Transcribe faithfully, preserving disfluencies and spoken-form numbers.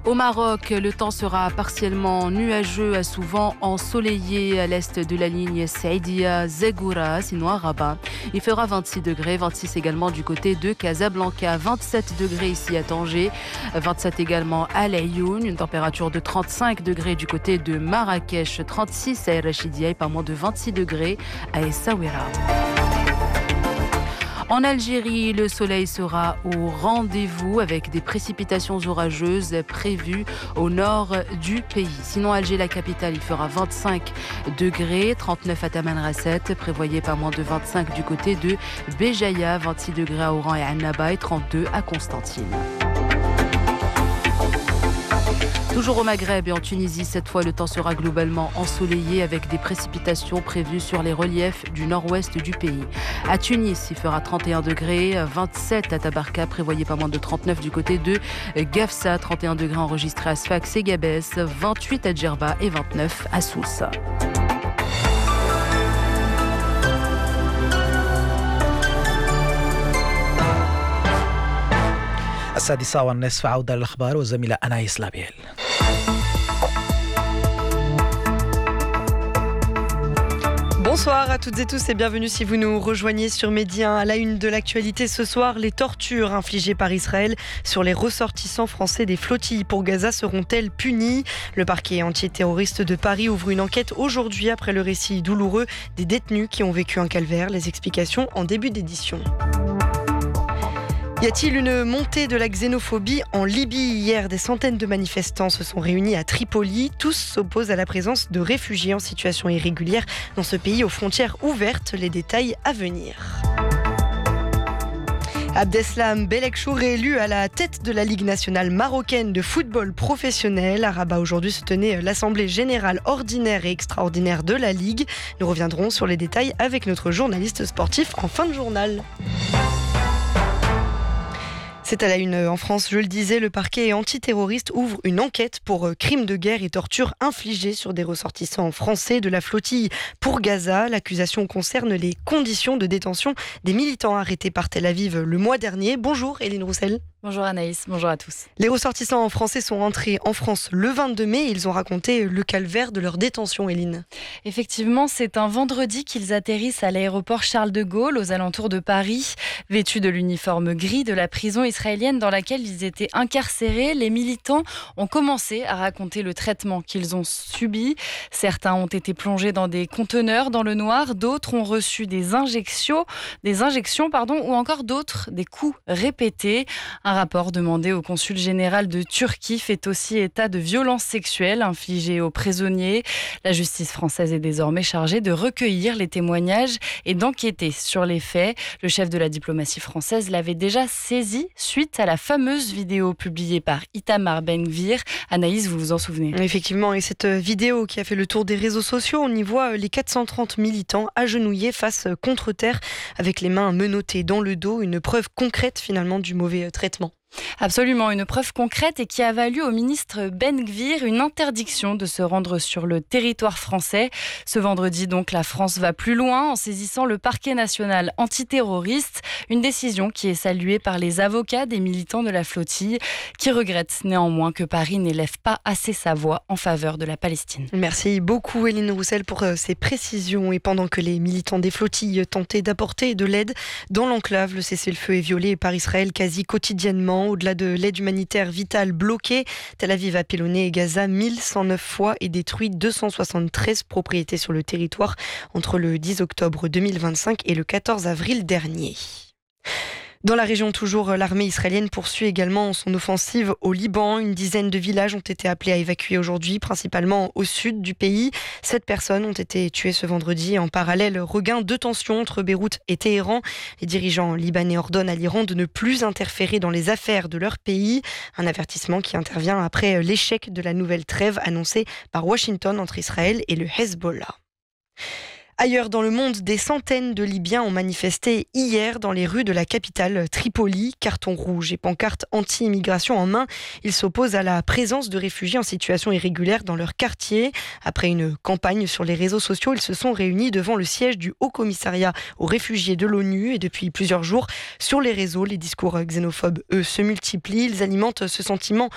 Au Maroc, le temps sera partiellement nuageux à souvent ensoleillé à l'est de la ligne Saïdia Zegoura, sinon à Rabat. Il fera vingt-six degrés, vingt-six également du côté de Casablanca, vingt-sept degrés ici à Tanger, vingt-sept également à Laayoune, une température de trente-cinq degrés du côté de Marrakech, trente-six à El Rachidia et pas moins de vingt-six degrés à Essaouira. En Algérie, le soleil sera au rendez-vous avec des précipitations orageuses prévues au nord du pays. Sinon, à Alger, la capitale, il fera vingt-cinq degrés, trente-neuf à Tamanrasset, prévoyez pas moins de vingt-cinq du côté de Béjaïa, vingt-six degrés à Oran et Annaba et trente-deux à Constantine. Toujours au Maghreb et en Tunisie, cette fois, le temps sera globalement ensoleillé avec des précipitations prévues sur les reliefs du nord-ouest du pays. À Tunis, il fera trente et un degrés, vingt-sept à Tabarka, prévoyez pas moins de trente-neuf du côté de Gafsa, trente et un degrés enregistrés à Sfax et Gabès, vingt-huit à Djerba et vingt-neuf à Sousse. السادسة والنصف عودة للأخبار والزميلة أنايس لابيل. Bonsoir à toutes et tous et bienvenue si vous nous rejoignez sur Média un. À la une de l'actualité ce soir, les tortures infligées par Israël sur les ressortissants français des flottilles pour Gaza seront-elles punies ? Le parquet antiterroriste de Paris ouvre une enquête aujourd'hui après le récit douloureux des détenus qui ont vécu un calvaire. Les explications en début d'édition. Y a-t-il une montée de la xénophobie en Libye ? Hier, des centaines de manifestants se sont réunis à Tripoli. Tous s'opposent à la présence de réfugiés en situation irrégulière dans ce pays aux frontières ouvertes. Les détails à venir. Abdeslam Belekchour est élu à la tête de la Ligue nationale marocaine de football professionnel. À Rabat, aujourd'hui se tenait l'assemblée générale ordinaire et extraordinaire de la Ligue. Nous reviendrons sur les détails avec notre journaliste sportif en fin de journal. C'est à la une en France, je le disais, le parquet antiterroriste ouvre une enquête pour crimes de guerre et tortures infligées sur des ressortissants français de la flottille pour Gaza. L'accusation concerne les conditions de détention des militants arrêtés par Tel Aviv le mois dernier. Bonjour Hélène Roussel. Bonjour Anaïs, bonjour à tous. Les ressortissants français sont entrés en France le vingt-deux mai et ils ont raconté le calvaire de leur détention, Hélène. Effectivement, c'est un vendredi qu'ils atterrissent à l'aéroport Charles de Gaulle, aux alentours de Paris. Vêtus de l'uniforme gris de la prison israélienne dans laquelle ils étaient incarcérés, les militants ont commencé à raconter le traitement qu'ils ont subi. Certains ont été plongés dans des conteneurs dans le noir, d'autres ont reçu des injections, des injections pardon, ou encore d'autres des coups répétés. Un rapport demandé au consul général de Turquie fait aussi état de violences sexuelles infligées aux prisonniers. La justice française est désormais chargée de recueillir les témoignages et d'enquêter sur les faits. Le chef de la diplomatie française l'avait déjà saisi suite à la fameuse vidéo publiée par Itamar Ben-Gvir. Anaïs, vous vous en souvenez ? Effectivement, et cette vidéo qui a fait le tour des réseaux sociaux, on y voit les quatre cent trente militants agenouillés face contre terre avec les mains menottées dans le dos, une preuve concrète finalement du mauvais traitement. Absolument, une preuve concrète et qui a valu au ministre Ben-Gvir une interdiction de se rendre sur le territoire français. Ce vendredi, donc, la France va plus loin en saisissant le parquet national antiterroriste. Une décision qui est saluée par les avocats des militants de la flottille qui regrettent néanmoins que Paris n'élève pas assez sa voix en faveur de la Palestine. Merci beaucoup Hélène Roussel pour ces précisions. Et pendant que les militants des flottilles tentaient d'apporter de l'aide dans l'enclave, le cessez-le-feu est violé par Israël quasi quotidiennement. Au-delà de l'aide humanitaire vitale bloquée, Tel Aviv a pilonné Gaza mille cent neuf fois et détruit deux cent soixante-treize propriétés sur le territoire entre le dix octobre deux mille vingt-cinq et le quatorze avril dernier. Dans la région toujours, l'armée israélienne poursuit également son offensive au Liban. Une dizaine de villages ont été appelés à évacuer aujourd'hui, principalement au sud du pays. Sept personnes ont été tuées ce vendredi. En parallèle, regain de tensions entre Beyrouth et Téhéran. Les dirigeants libanais ordonnent à l'Iran de ne plus interférer dans les affaires de leur pays. Un avertissement qui intervient après l'échec de la nouvelle trêve annoncée par Washington entre Israël et le Hezbollah. Ailleurs dans le monde, des centaines de Libyens ont manifesté hier dans les rues de la capitale Tripoli. Carton rouge et pancartes anti-immigration en main, ils s'opposent à la présence de réfugiés en situation irrégulière dans leur quartier. Après une campagne sur les réseaux sociaux, ils se sont réunis devant le siège du Haut-Commissariat aux réfugiés de l'ONU. Et depuis plusieurs jours, sur les réseaux, les discours xénophobes, eux, se multiplient. Ils alimentent ce sentiment